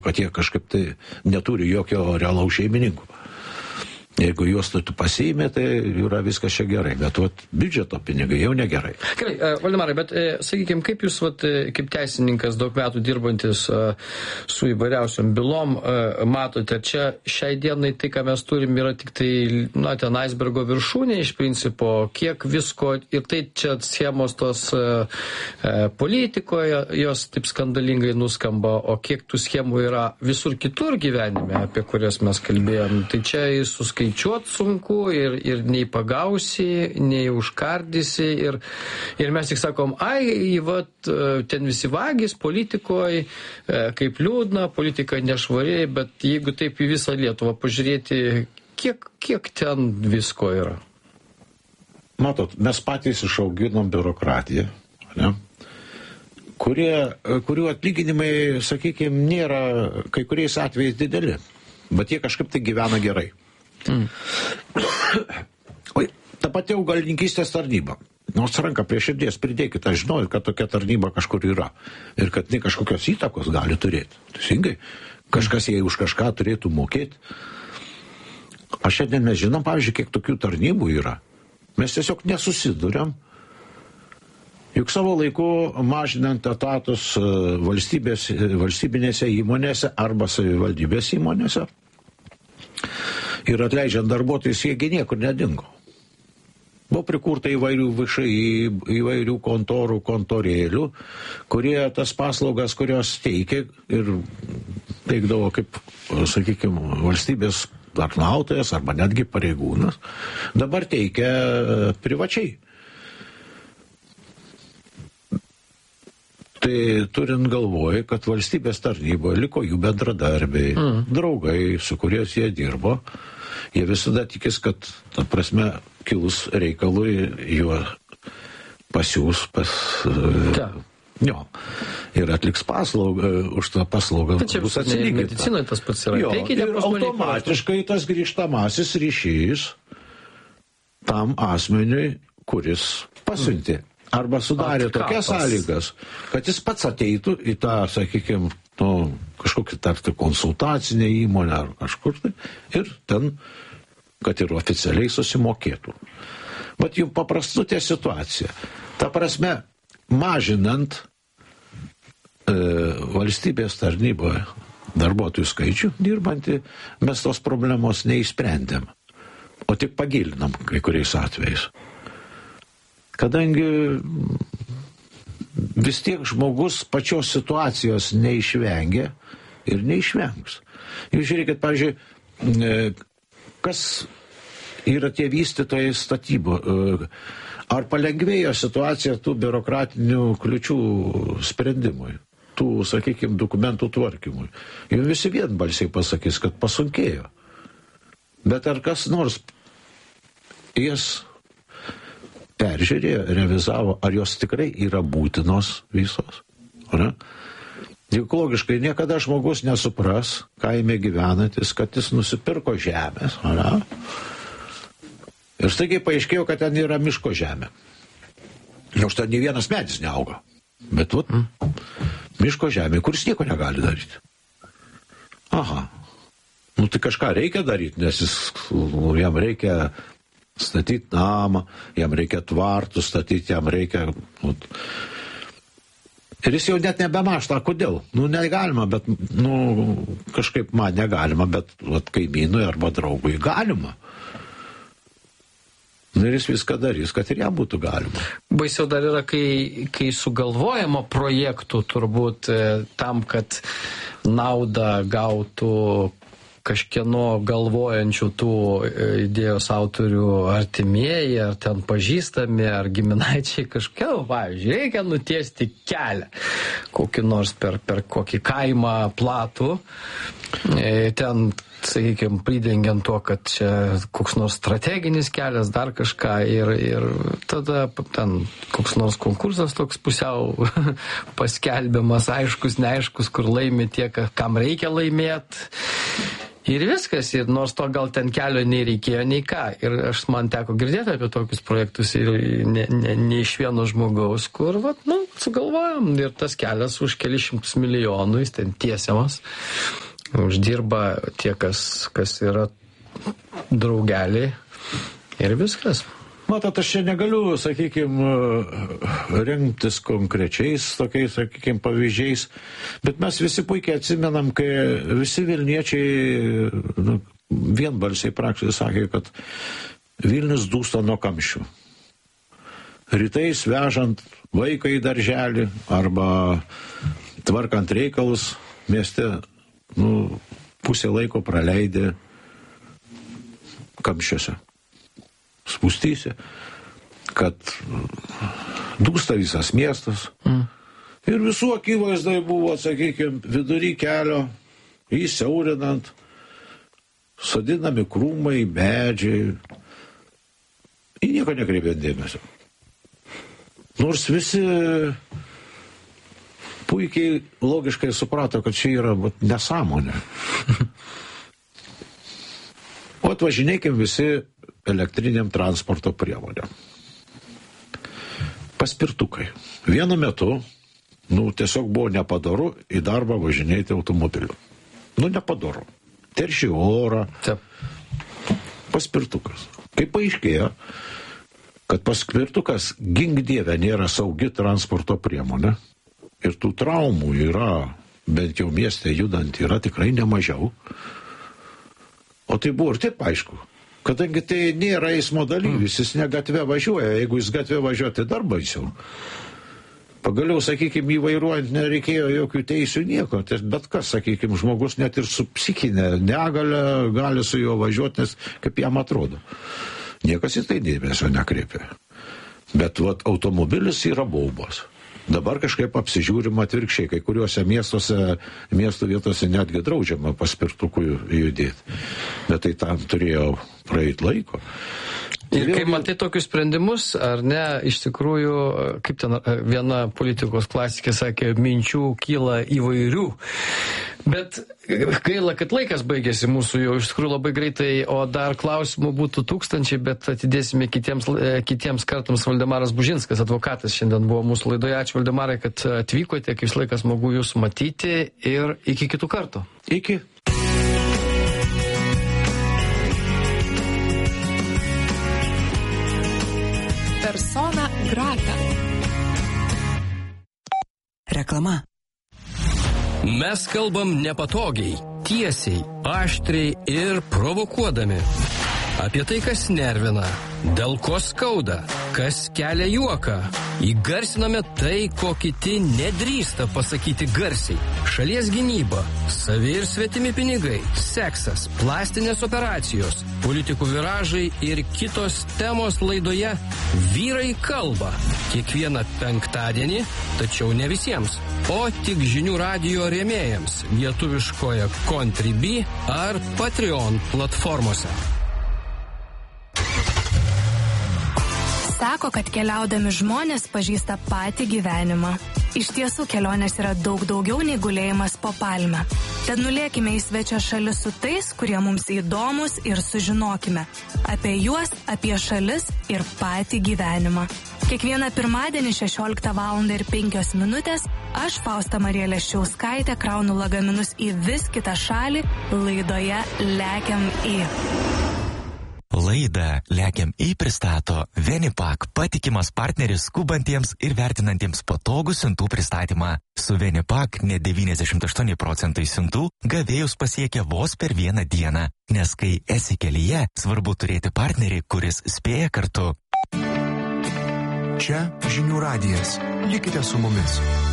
kad jie kažkaip tai neturi jokio realaus šeimininkų. Jeigu juos tu pasiėmė, tai yra viskas čia gerai, bet biudžeto pinigai jau negerai. Gerai, Valdemarai, bet sakykime, kaip jūs, kaip teisininkas daug metų dirbantis su įvairiausiom bylom, matote, čia šiai dienai tai, ką mes turim, yra tik tai, ten aisbergo viršūnė iš principo, kiek visko, ir tai čia schemos tos politikoje, jos taip skandalingai nuskamba, o kiek tų schemų yra visur kitur gyvenime, apie kurias mes kalbėjom, tai čia suskaičiuoti sunku ir nei pagausi, nei užkardysi ir mes tik sakom, ten visi vagys politikoje, kaip liūdna, politika nešvariai, bet jeigu taip į visą Lietuvą pažiūrėti, kiek ten visko yra? Matot, mes patys išauginom biurokratiją, ne? Kurių atlyginimai, sakykime, nėra kai kuriais atvejais dideli, bet jie kažkaip tai gyvena gerai. Ta pati augalininkystės tarnyba. Nors ranką prie širdies pridėkite, aš žinau, kad tokia tarnyba kažkur yra ir kad ne kažkokios įtakos gali turėti. Teisingai, kažkas jai už kažką turėtų mokėti. Aš šiandien mes žinom, pavyzdžiui, kiek tokių tarnybų yra. Mes tiesiog nesusiduriam. Juk savo laiku mažinant etatus valstybinėse įmonėse arba savivaldybės įmonėse ir atleidžiant darbuotojus, jiegi niekur nedingo. Buvo prikurta įvairių VŠI, įvairių kontorų, kontorėlių, kurie tas paslaugas, kurios teikia ir teikdavo kaip, sakykime, valstybės tarnautojas arba netgi pareigūnas, dabar teikia privačiai. Tai turint galvoj, kad valstybės tarnyboje liko jų bendradarbiai, draugai, su kuriais jie dirbo, jie visada tikis, kad, ta prasme, kilus reikalui juo pasiūs ir atliks paslaugą, už tą paslaugą bus atsilyginta. Medicinoje tas pats yra. Ir automatiškai tas grįžtamasis ryšys tam asmeniui, kuris pasiuntė. Arba sudarė tokias sąlygas, kad jis pats ateitų į tą, sakykime, kažkokį tarti konsultacinę įmonę ar kažkur tai, ir ten, kad ir oficialiai susimokėtų. Bet jums paprastutė situacija. Ta prasme, mažinant valstybės tarnyboje darbuotojų skaičių dirbantį, mes tos problemos neišsprendėm, o tik pagilinam kai kuriais atvejais. Kadangi vis tiek žmogus pačios situacijos neišvengia ir neišvengs. Jūs žiūrėkit, pavyzdžiui, kas yra tie vystytojai statybų. Ar palengvėjo situacija tų biurokratinių kliučių sprendimui, tų, sakykime, dokumentų tvarkymui? Jau visi vienbalsiai pasakys, kad pasunkėjo. Bet ar kas nors jas peržiūrėjo, revizavo, ar jos tikrai yra būtinos visos? Ne? Juk logiškai niekada žmogus nesupras, kaime gyvenantis, kad jis nusipirko žemės. Ne? Ir staigiai paaiškėjo, kad ten yra miško žemė. Nors ten nei vienas medis neauga. Bet miško žemė, kuris nieko negali daryti. Aha. Tai kažką reikia daryti, nes jam reikia statyti namą, jam reikia tvartų statyti, jam reikia... Ir jis jau net nebemašta, kodėl? Negalima, bet, kažkaip man negalima, bet kaimynui arba draugui galima. Ir jis viską darys, kad ir jam būtų galima. Baisiau dar yra, kai sugalvojama projektų turbūt tam, kad naudą gautų kažkieno galvojančių tų idėjos autorių artimieji, ar ten pažįstami, ar giminaičiai kažką, pavyzdžiui, reikia nutiesti kelią, kokį nors per kokį kaimą platų, ten, sakykime, pridengiant tuo, kad čia koks nors strateginis kelias, dar kažką, ir tada ten koks nors konkursas toks pusiau paskelbiamas, aiškus, neaiškus, kur laimi tie, kam reikia laimėti. Ir viskas, ir nors to gal ten kelio nei reikėjo, nei ką. Ir man teko girdėti apie tokius projektus ir ne iš vieno žmogaus, kur, sugalvojom ir tas kelias už kelius šimtus milijonų, jis ten tiesiamas, uždirba tie, kas yra draugeliai ir viskas. Matot, aš čia negaliu, sakykime, rengtis konkrečiais tokiais, sakykime, pavyzdžiais, bet mes visi puikiai atsimenam, kai visi Vilniečiai vienbalsiai praktiškai sakė, kad Vilnius dūsta nuo kamščių. Rytais vežant vaiką į darželį arba tvarkant reikalus mieste, pusę laiko praleidė kamščiuose. Spūstysi, kad dūsta visas miestas. Ir visų akivaizdai buvo, sakykime, vidury kelio, įsiaurinant, sodinami krūmai, medžiai. Į nieko nekreipėt dėmesio. Nors visi puikiai logiškai suprato, kad čia yra nesąmonė. O atvažinėkim visi elektriniam transporto priemonėm. Paspirtukai. Vienu metu, tiesiog buvo nepadoru į darbą važinėti automobiliu. Nepadoru. Terši orą. Paspirtukas. Kaip paaiškėjo, kad paspirtukas, gink dieve, nėra saugi transporto priemonė ir tų traumų yra, bent jau mieste judant, yra tikrai nemažiau. O tai buvo ir taip aišku. Kadangi tai nėra eismo dalyvis, jis ne gatvė važiuoja, jeigu jis gatvė važiuoja, tai dar baisiau. Pagaliau, sakykime, įvairuojant nereikėjo jokių teisių nieko, bet kas, sakykime, žmogus net ir su psichinė negale gali su juo važiuoti, nes kaip jam atrodo. Niekas į tai dėmesio nekreipia. Bet automobilis yra baubos. Dabar kažkaip apsižiūrima atvirkščiai, kai kuriuose miesto vietose netgi draudžiama paspirtukų judėti. Bet tai tam turėjo praeiti laiko. Ir kai matai tokius sprendimus, ar ne, iš tikrųjų, kaip ten viena politikos klasikė sakė, minčių kyla įvairių. Bet gaila, kad laikas baigėsi mūsų jau iš tikrųjų labai greitai, o dar klausimų būtų tūkstančiai, bet atidėsime kitiems kartams. Valdemaras Bužinskas, advokatas, šiandien buvo mūsų laidoje. Ačiū, Valdemarai, kad atvykote, kaip visą laiką smagu jūs matyti ir iki kitų kartų. Iki. Persona grata. Reklama. Mes kalbam nepatogiai, tiesiai, aštriai ir provokuodami. Apie tai, kas nervina, dėl ko skauda, kas kelia juoką. Įgarsiname tai, ko kiti nedrįsta pasakyti garsiai. Šalies gynyba, savi ir svetimi pinigai, seksas, plastinės operacijos, politikų viražai ir kitos temos laidoje Vyrai kalba. Kiekvieną penktadienį, tačiau ne visiems, o tik žinių radijo rėmėjams lietuviškoje Contribui ar Patreon platformose. Sako, kad keliaudami žmonės pažįsta patį gyvenimą. Iš tiesų, kelionės yra daug daugiau nei gulėjimas po palme. Tad nulėkime į svečią šalis su tais, kurie mums įdomus ir sužinokime apie juos, apie šalis ir patį gyvenimą. Kiekvieną pirmadienį 16:05 aš, Fausta Marija Leščiauskaitė, kraunu lagaminus į vis kitą šalį laidoje Lekiam į. Laidą Lekiam į pristato Venipak, patikimas partneris skubantiems ir vertinantiems patogų siuntų pristatymą. Su Venipak net 98% siuntų gavėjus pasiekia vos per vieną dieną, nes kai esi kelyje, svarbu turėti partnerį, kuris spėja kartu. Čia Žinių radijas. Likite su mumis.